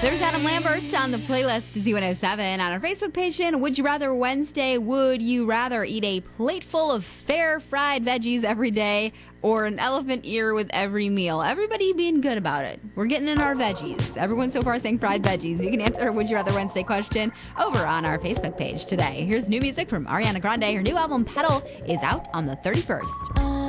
There's Adam Lambert on the playlist Z107 on our Facebook page. Would you rather Wednesday? Would you rather eat a plate full of fair fried veggies every day or an elephant ear with every meal? Everybody being good about it. We're getting in our veggies. Everyone so far saying fried veggies. You can answer Would You Rather Wednesday question over on our Facebook page today. Here's new music from Ariana Grande. Her new album, Petal, is out on the 31st.